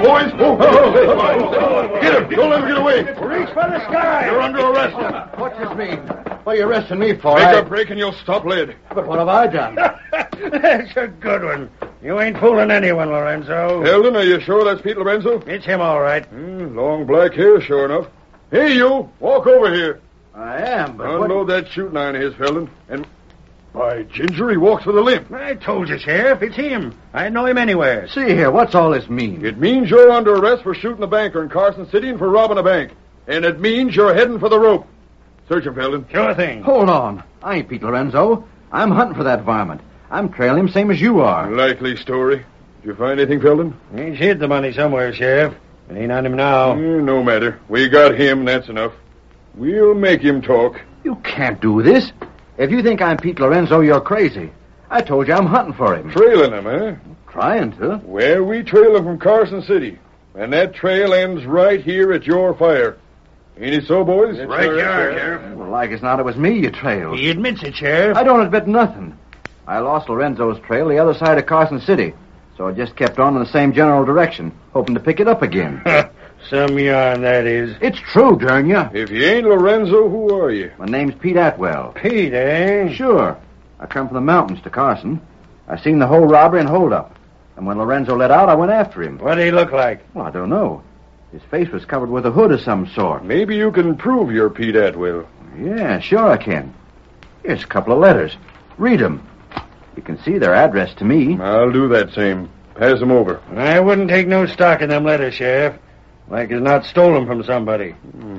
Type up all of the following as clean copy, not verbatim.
boys. Get him. Don't let him get away. Reach for the sky. You're under arrest. What does this mean? What are you arresting me for? Make a break and you'll stop lead. But what have I done? That's a good one. You ain't fooling anyone, Lorenzo. Eldon, are you sure that's Pete Lorenzo? It's him, all right. Long black hair, sure enough. Hey, you. Walk over here. I am, but Unload that shooting iron of his, Felden. And, by ginger, he walks with a limp. I told you, Sheriff. It's him. I know him anywhere. See here, what's all this mean? It means you're under arrest for shooting a banker in Carson City and for robbing a bank. And it means you're heading for the rope. Search him, Felden. Sure thing. Hold on. I ain't Pete Lorenzo. I'm hunting for that varmint. I'm trailing him same as you are. Likely story. Did you find anything, Felden? He's hid the money somewhere, Sheriff. It ain't on him now. No matter. We got him, and that's enough. We'll make him talk. You can't do this. If you think I'm Pete Lorenzo, you're crazy. I told you I'm hunting for him. Trailing him, eh? Trying to. Well, we trail him from Carson City. And that trail ends right here at your fire. Ain't it so, boys? Right you are, Sheriff. Well, like as not, it was me you trailed. He admits it, Sheriff. I don't admit nothing. I lost Lorenzo's trail the other side of Carson City, so I just kept on in the same general direction, hoping to pick it up again. Some yarn, that is. It's true, darn ya. If you ain't Lorenzo, who are you? My name's Pete Atwell. Pete, eh? Sure. I come from the mountains to Carson. I seen the whole robbery and holdup. And when Lorenzo let out, I went after him. What'd he look like? Well, I don't know. His face was covered with a hood of some sort. Maybe you can prove you're Pete Atwell. Yeah, sure I can. Here's a couple of letters. Read them. You can see their address to me. I'll do that same. Pass them over. I wouldn't take no stock in them letters, Sheriff. Like as not stole them from somebody.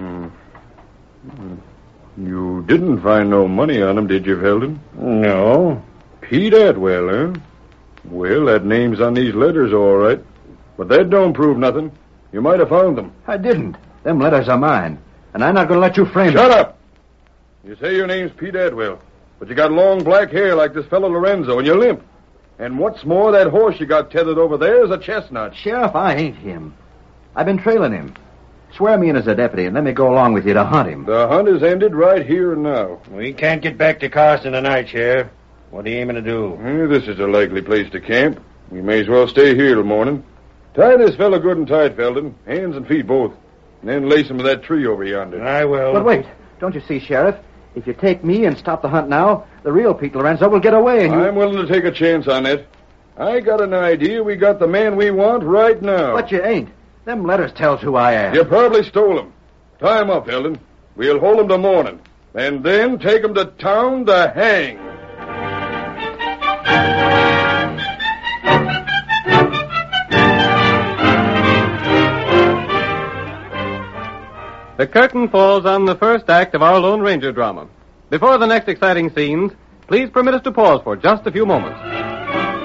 You didn't find no money on them, did you, Felden? No. Pete Atwell, eh? Well, that name's on these letters, all right. But that don't prove nothing. You might have found them. I didn't. Them letters are mine. And I'm not going to let you frame Shut them. up! You say your name's Pete Atwell, but you got long black hair like this fellow Lorenzo, and you're limp. And what's more, that horse you got tethered over there is a chestnut. Sheriff, I ain't him. I've been trailing him. Swear me in as a deputy and let me go along with you to hunt him. The hunt is ended right here and now. We can't get back to Carson tonight, Sheriff. What are you aiming to do? This is a likely place to camp. We may as well stay here till morning. Tie this fellow good and tight, Felden. Hands and feet both. And then lace him to that tree over yonder. I will. But wait. Don't you see, Sheriff? If you take me and stop the hunt now, the real Pete Lorenzo will get away and you... I'm willing to take a chance on it. I got an idea we got the man we want right now. But you ain't. Them letters tells who I am. You probably stole him. Tie him up, Felden. We'll hold him till morning. And then take him to town to hang. The curtain falls on the first act of our Lone Ranger drama. Before the next exciting scenes, please permit us to pause for just a few moments.